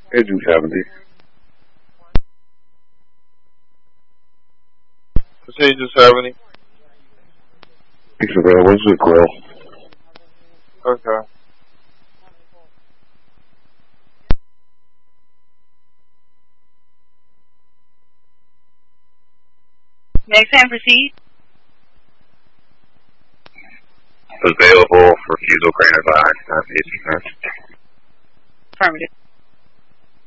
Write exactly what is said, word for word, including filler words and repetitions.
Agent seventy. Procedure seventy. He's available. What's the grill? Okay. Next time, proceed. Available for refusal granted by accident. Affirmative.